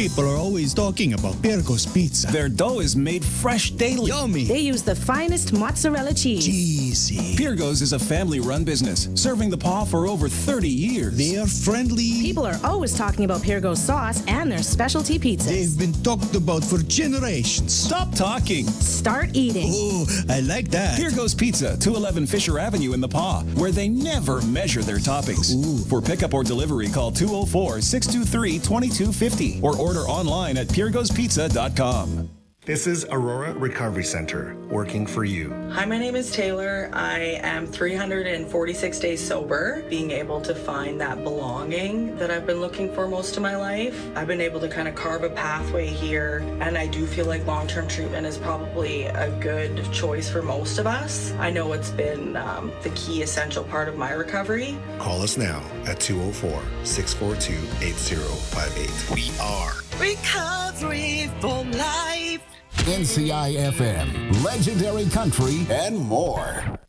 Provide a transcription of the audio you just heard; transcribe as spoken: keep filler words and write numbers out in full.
People are always talking about Pirco's Pizza. Their dough is made fresh daily. Yummy. They use the finest mozzarella cheese. Cheesy. Pirco's is a family-run business, serving the paw for over thirty years. They are friendly. People are always talking about Pirco's sauce and their specialty pizzas. They've been talked about for generations. Stop talking. Start eating. Oh, I like that. Pirco's Pizza, two eleven Fisher Avenue in the Paw, where they never measure their toppings. Ooh. For pickup or delivery, call two oh four, six two three, two two five oh or order online at pirgos pizza dot com. This is Aurora Recovery Center, working for you. Hi, my name is Taylor. I am three hundred forty-six days sober, being able to find that belonging that I've been looking for most of my life. I've been able to kind of carve a pathway here, and I do feel like long-term treatment is probably a good choice for most of us. I know it's been um, the key essential part of my recovery. Call us now at two oh four, six four two, eight oh five eight. We are Recovery for Life. N C I F M, Legendary Country, and more.